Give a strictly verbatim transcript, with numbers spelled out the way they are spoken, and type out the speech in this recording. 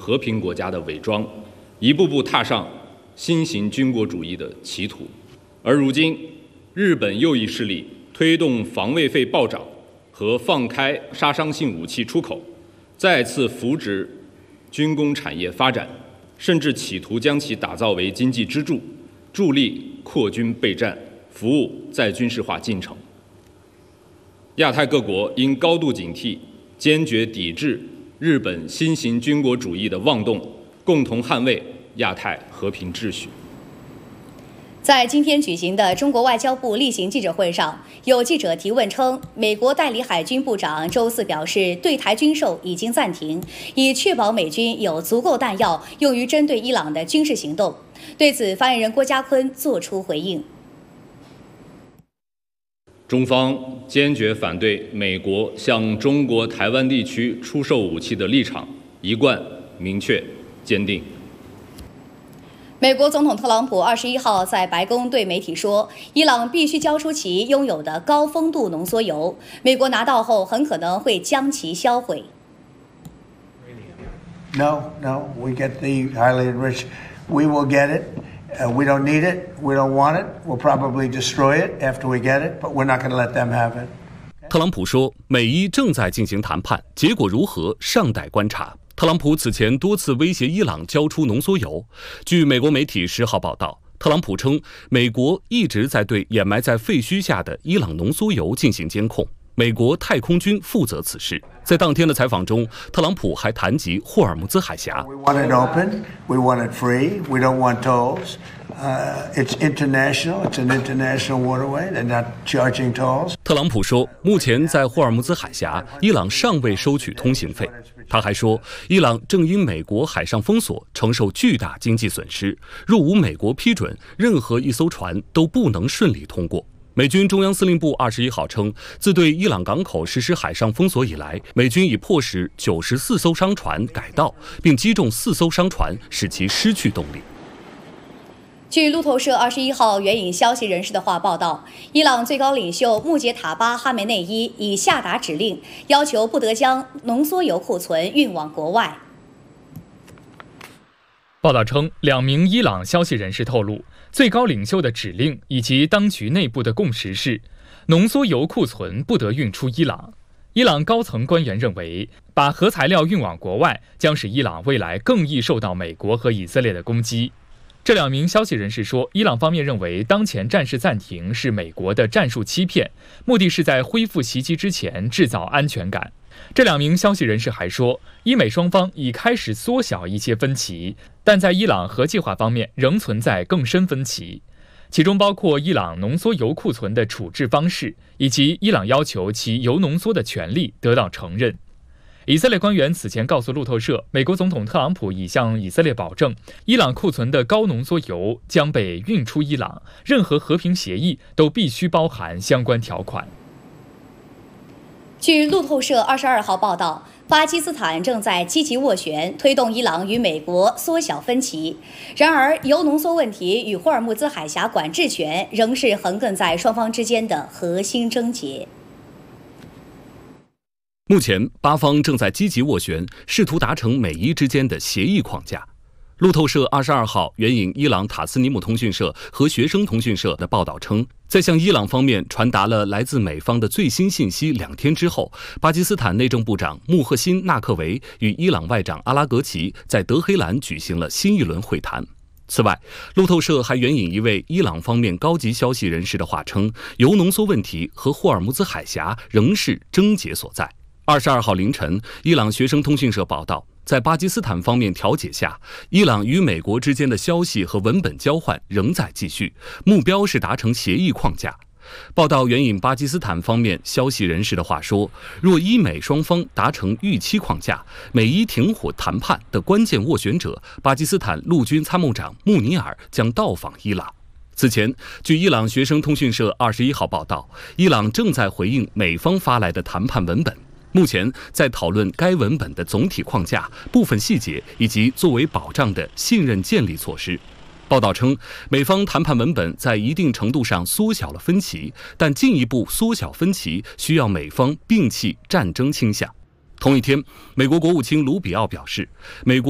和平国家的伪装，一步步踏上新型军国主义的歧途。而如今，日本右翼势力推动防卫费暴涨和放开杀伤性武器出口，再次扶植军工产业发展，甚至企图将其打造为经济支柱，助力扩军备战，服务再军事化进程。亚太各国应高度警惕，坚决抵制日本新型军国主义的妄动，共同捍卫亚太和平秩序。 在今天举行的中国外交部例行记者会上，有记者提问称，美国代理海军部长周四表示，对台军售已经暂停，以确保美军有足够弹药用于针对伊朗的军事行动。对此，发言人郭家坤作出回应。 中方坚决反对美国向中国台湾地区出售武器的立场一贯明确坚定。 美国总统特朗普二十一号在白宫对媒体说，伊朗必须交出其拥有的高丰度浓缩铀，美国拿到后很可能会将其销毁。 No, no, we get the highly enriched. We will get it. Uh, we don't need it. We don't want it. We'll probably destroy it after we get it, but we're not going to let them have it. 特朗普说，美伊正在进行谈判，结果如何尚待观察。特朗普此前多次威胁伊朗交出浓缩铀。据美国媒体十号报道，特朗普称，美国一直在对掩埋在废墟下的伊朗浓缩铀进行监控，美国太空军负责此事。在当天的采访中，特朗普还谈及霍尔木兹海峡。 We want it open. We want it free. We don't want tolls. Uh, it's international. It's an international waterway. They're not charging tolls. 特朗普说，目前在霍尔木兹海峡，伊朗尚未收取通行费。他还说，伊朗正因美国海上封锁承受巨大经济损失，若无美国批准，任何一艘船都不能顺利通过。美军中央司令部二十一号称，自对伊朗港口实施海上封锁以来，美军已迫使九十四艘商船改道，并击中四艘商船，使其失去动力。 据路透社二十一号援引消息人士的话报道，伊朗最高领袖穆杰塔巴·哈梅内伊已下达指令，要求不得将浓缩铀库存运往国外。 报道称，两名伊朗消息人士透露，最高领袖的指令以及当局内部的共识是，浓缩铀库存不得运出伊朗。伊朗高层官员认为，把核材料运往国外将使伊朗未来更易受到美国和以色列的攻击。这两名消息人士说，伊朗方面认为当前战事暂停是美国的战术欺骗，目的是在恢复袭击之前制造安全感。这两名消息人士还说，伊美双方已开始缩小一些分歧，但在伊朗核计划方面仍存在更深分歧，其中包括伊朗浓缩铀库存的处置方式，以及伊朗要求其铀浓缩的权利得到承认。以色列官员此前告诉路透社，美国总统特朗普已向以色列保证，伊朗库存的高浓缩铀将被运出伊朗，任何和平协议都必须包含相关条款。 据路透社二十二号报道，巴基斯坦正在积极斡旋，推动伊朗与美国缩小分歧。然而，铀浓缩问题与霍尔木兹海峡管制权仍是横亘在双方之间的核心症结。 目前，巴方正在积极斡旋，试图达成美伊之间的协议框架。路透社二十二号援引伊朗塔斯尼姆通讯社和学生通讯社的报道称，在向伊朗方面传达了来自美方的最新信息两天之后，巴基斯坦内政部长穆赫辛·纳克维与伊朗外长阿拉格齐在德黑兰举行了新一轮会谈。此外，路透社还援引一位伊朗方面高级消息人士的话称，铀浓缩问题和霍尔木兹海峡仍是症结所在。二十二号凌晨，伊朗学生通讯社报道，在巴基斯坦方面调解下，伊朗与美国之间的消息和文本交换仍在继续，目标是达成协议框架。报道援引巴基斯坦方面消息人士的话说，若伊美双方达成预期框架，美伊停火谈判的关键斡旋者巴基斯坦陆军参谋长穆尼尔将到访伊朗。此前，据伊朗学生通讯社二十一号报道，伊朗正在回应美方发来的谈判文本，目前在讨论该文本的总体框架、部分细节以及作为保障的信任建立措施。报道称，美方谈判文本在一定程度上缩小了分歧，但进一步缩小分歧需要美方摒弃战争倾向。同一天，美国国务卿卢比奥表示，美国